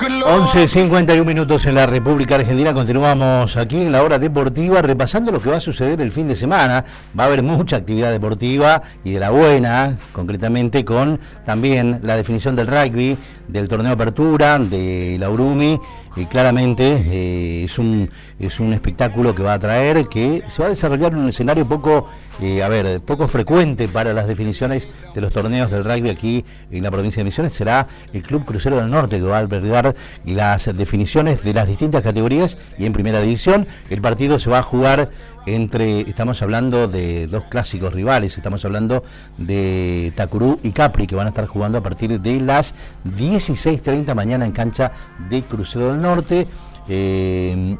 11:51 minutos en la República Argentina. Continuamos aquí en la hora deportiva repasando lo que va a suceder el fin de semana. Va a haber mucha actividad deportiva y de la buena, concretamente con también la definición del rugby, del torneo Apertura, de la Urumi. Y claramente es un espectáculo que va a traer, que se va a desarrollar en un escenario poco frecuente para las definiciones de los torneos del rugby aquí en la provincia de Misiones. Será el Club Crucero del Norte que va a albergar las definiciones de las distintas categorías y en primera división. El partido se va a jugar estamos hablando de dos clásicos rivales, estamos hablando de Tacurú y Capri, que van a estar jugando a partir de las 16:30 mañana en cancha de Crucero del Norte. En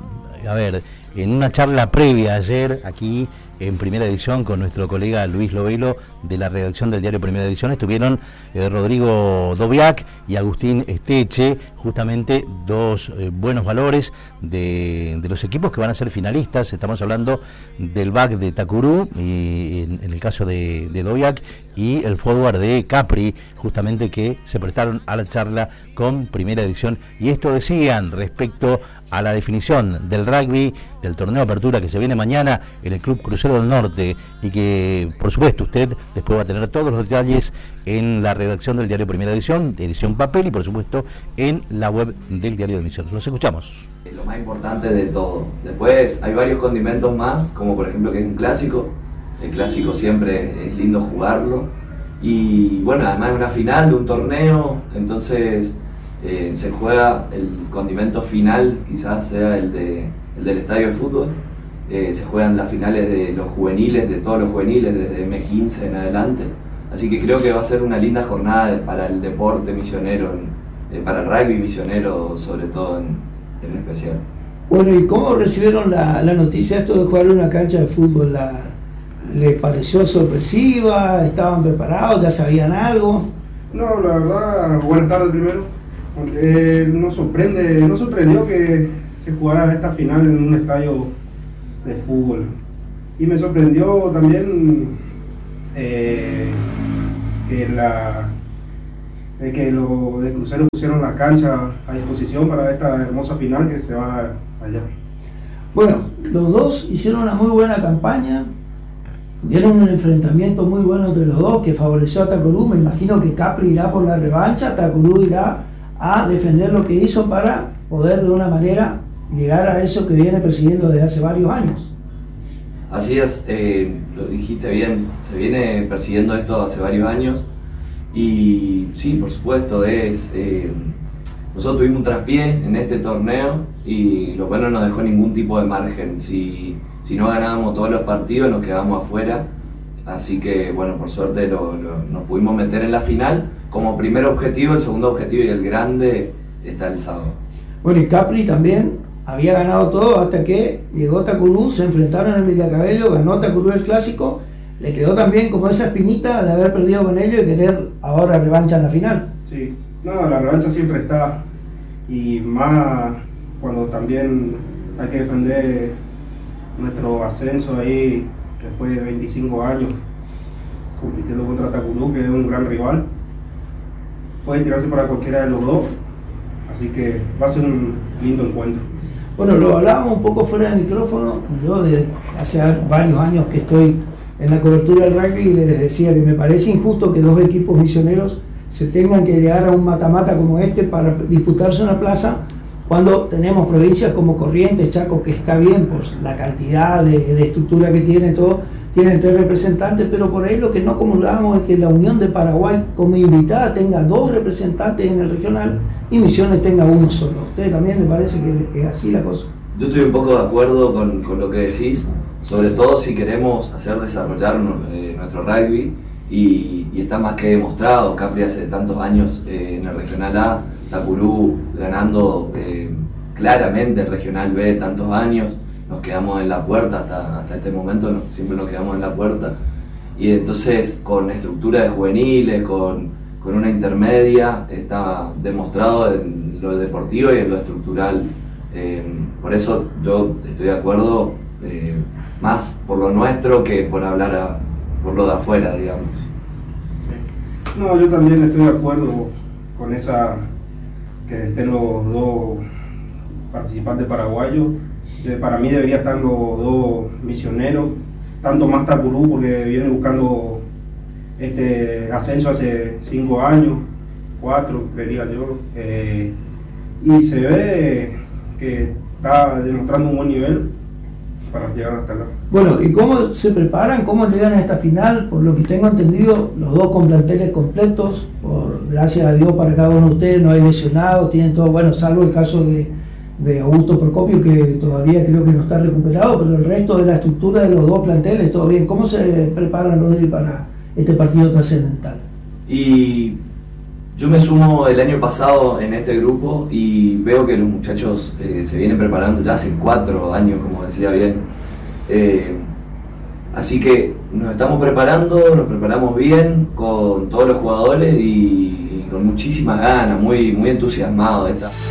una charla previa ayer aquí en Primera Edición con nuestro colega Luis Lovelo de la redacción del diario Primera Edición, estuvieron Rodrigo Dobiac y Agustín Esteche, justamente dos buenos valores de los equipos que van a ser finalistas. Estamos hablando del BAC de Tacurú, y en el caso de Dobiac, y el forward de Capri, justamente, que se prestaron a la charla con Primera Edición. Y esto decían respecto a la definición del rugby, del torneo Apertura que se viene mañana en el Club Crucero del Norte, y que por supuesto usted después va a tener todos los detalles en la redacción del diario Primera Edición, edición papel, y por supuesto en la web del diario de Misiones. Los escuchamos. Es lo más importante de todo. Después hay varios condimentos más, como por ejemplo que es un clásico. El clásico siempre es lindo jugarlo, y bueno, además es una final de un torneo, entonces se juega el condimento final, quizás sea el del estadio de fútbol. Se juegan las finales de los juveniles, de todos los juveniles, desde M15 en adelante. Así que creo que va a ser una linda jornada para el deporte misionero, para el rugby misionero sobre todo en especial. Bueno, ¿y cómo recibieron la noticia esto de jugar en una cancha de fútbol? ¿Les pareció sorpresiva? ¿Estaban preparados? ¿Ya sabían algo? No, la verdad, buenas tardes primero. Nos sorprendió que se jugara esta final en un estadio de fútbol. Y me sorprendió también que los de Crucero pusieron la cancha a disposición para esta hermosa final que se va allá. Bueno, los dos hicieron una muy buena campaña, tuvieron un enfrentamiento muy bueno entre los dos que favoreció a Tacurú. Me imagino que Capri irá por la revancha, Tacurú irá a defender lo que hizo para poder de una manera llegar a eso que viene persiguiendo desde hace varios años. Así es, lo dijiste bien, se viene persiguiendo esto hace varios años, y sí, por supuesto, nosotros tuvimos un traspié en este torneo, y lo cual no nos dejó ningún tipo de margen. Si no ganábamos todos los partidos nos quedábamos afuera, así que bueno, por suerte nos pudimos meter en la final como primer objetivo. El segundo objetivo y el grande está el sábado. Bueno, y Capri también había ganado todo hasta que llegó Tacurú, se enfrentaron en Villacabello, ganó Tacurú el clásico, le quedó también como esa espinita de haber perdido con ellos y querer ahora revancha en la final. Sí, no, la revancha siempre está, y más cuando también hay que defender nuestro ascenso ahí después de 25 años compitiendo contra Tacurú, que es un gran rival. Puede tirarse para cualquiera de los dos, así que va a ser un lindo encuentro. Bueno, lo hablábamos un poco fuera de micrófono. Yo de hace varios años que estoy en la cobertura del rugby, y les decía que me parece injusto que dos equipos misioneros se tengan que llegar a un mata-mata como este para disputarse una plaza, cuando tenemos provincias como Corrientes, Chaco, que está bien por la cantidad de estructura que tiene todo, tienen 3 representantes, pero por ahí lo que no comulgamos es que la Unión de Paraguay como invitada tenga 2 representantes en el regional y Misiones tenga 1 solo. ¿A ustedes también les parece que es así la cosa? Yo estoy un poco de acuerdo con lo que decís, sobre todo si queremos hacer desarrollar nuestro rugby, y está más que demostrado. Capri hace tantos años en el regional A, Tacurú ganando claramente el regional B tantos años. Nos quedamos en la puerta hasta este momento, siempre nos quedamos en la puerta, y entonces con estructura de juveniles, con una intermedia, está demostrado en lo deportivo y en lo estructural. Por eso yo estoy de acuerdo, más por lo nuestro que por hablar por lo de afuera, digamos. No, yo también estoy de acuerdo con esa que estén los dos participantes paraguayos. Para mí debería estar los dos misioneros, tanto más Tacurú porque viene buscando este ascenso hace 5 años, 4 creería yo, y se ve que está demostrando un buen nivel para llegar hasta acá. Bueno, ¿y cómo se preparan? ¿Cómo llegan a esta final? Por lo que tengo entendido, los dos con planteles completos, gracias a Dios para cada uno de ustedes, no hay lesionados, tienen todo, bueno, salvo el caso de Augusto Procopio, que todavía creo que no está recuperado, pero el resto de la estructura de los dos planteles, todo bien. ¿Cómo se preparan, Rodri, para este partido trascendental? Y yo me sumo el año pasado en este grupo y veo que los muchachos se vienen preparando ya hace 4 años, como decía bien. Así que nos estamos preparando, nos preparamos bien con todos los jugadores y con muchísimas ganas, muy entusiasmados de esta.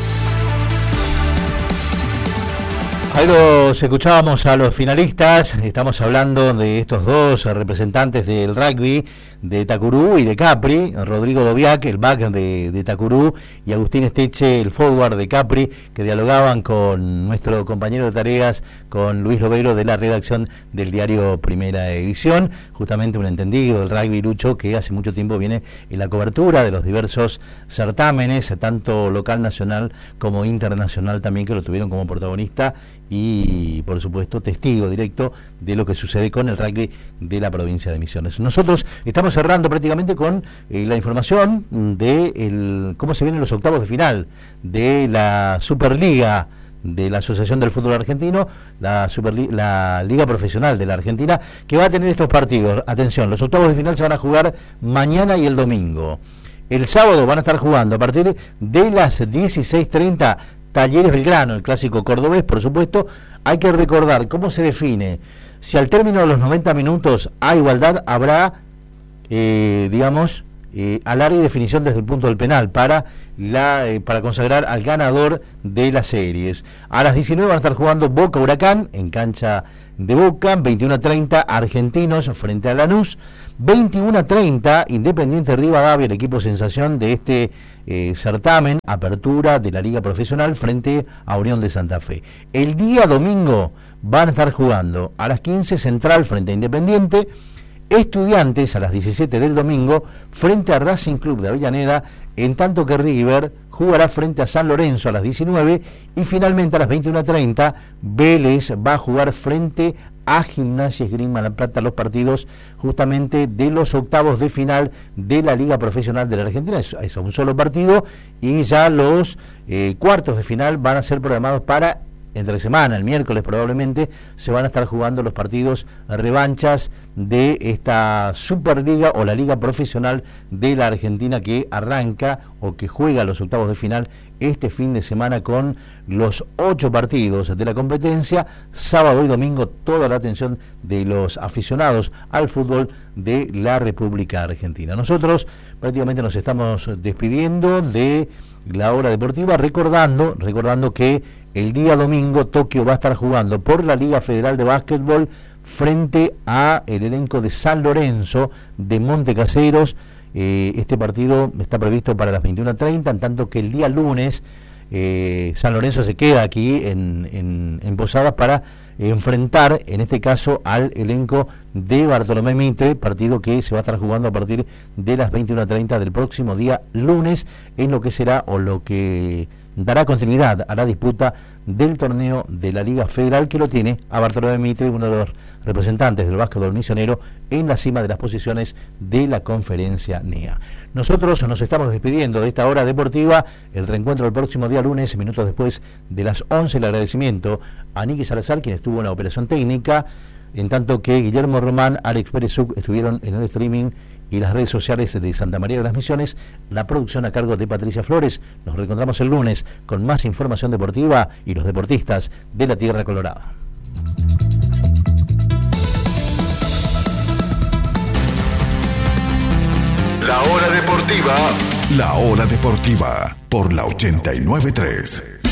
Ahí los escuchábamos a los finalistas. Estamos hablando de estos dos representantes del rugby, de Tacurú y de Capri, Rodrigo Doviac, el back de Tacurú, y Agustín Esteche, el forward de Capri, que dialogaban con nuestro compañero de tareas, con Luis Lovero, de la redacción del diario Primera Edición, justamente un entendido del rugby, Lucho, que hace mucho tiempo viene en la cobertura de los diversos certámenes, tanto local, nacional como internacional también, que lo tuvieron como protagonista y, por supuesto, testigo directo de lo que sucede con el rugby de la provincia de Misiones. Nosotros estamos cerrando prácticamente con la información de cómo se vienen los octavos de final de la Superliga de la Asociación del Fútbol Argentino, la Liga Profesional de la Argentina, que va a tener estos partidos. Atención, los octavos de final se van a jugar mañana y el domingo. El sábado van a estar jugando a partir de las 16:30 Talleres Belgrano, el clásico cordobés, por supuesto. Hay que recordar cómo se define. Si al término de los 90 minutos hay igualdad, habrá, alargue y definición desde el punto del penal para consagrar al ganador de las series. A las 19 van a estar jugando Boca Huracán en cancha de Boca, 21:30 Argentinos frente a Lanús, 21:30 Independiente Rivadavia, el equipo sensación de este certamen, apertura de la Liga Profesional frente a Unión de Santa Fe. El día domingo van a estar jugando a las 15 Central frente a Independiente, Estudiantes a las 17 del domingo frente a Racing Club de Avellaneda, en tanto que River jugará frente a San Lorenzo a las 19 y finalmente a las 21:30 Vélez va a jugar frente a Gimnasia Esgrima La Plata, los partidos justamente de los octavos de final de la Liga Profesional de la Argentina. Es un solo partido y ya los cuartos de final van a ser programados para entre semana, el miércoles probablemente, se van a estar jugando los partidos revanchas de esta Superliga o la Liga Profesional de la Argentina, que arranca o que juega los octavos de final este fin de semana con los 8 partidos de la competencia, sábado y domingo, toda la atención de los aficionados al fútbol de la República Argentina. Nosotros prácticamente nos estamos despidiendo de la hora deportiva, recordando que el día domingo Tokio va a estar jugando por la Liga Federal de Básquetbol frente a el elenco de San Lorenzo de Montecaseros. Este partido está previsto para las 21:30, en tanto que el día lunes San Lorenzo se queda aquí en Posadas para enfrentar, en este caso, al elenco de Bartolomé Mitre, partido que se va a estar jugando a partir de las 21:30 del próximo día lunes, en lo que será o lo que dará continuidad a la disputa del torneo de la Liga Federal, que lo tiene a Bartolomé Mitre, uno de los representantes del básquetbol misionero, en la cima de las posiciones de la conferencia NEA. Nosotros nos estamos despidiendo de esta hora deportiva, el reencuentro el próximo día lunes, minutos después de las 11, el agradecimiento a Niki Salazar, quien estuvo en la operación técnica, en tanto que Guillermo Román, Alex Pérez Zuc estuvieron en el streaming y las redes sociales de Santa María de las Misiones, la producción a cargo de Patricia Flores. Nos reencontramos el lunes con más información deportiva y los deportistas de la Tierra Colorada. La hora deportiva por la 89.3.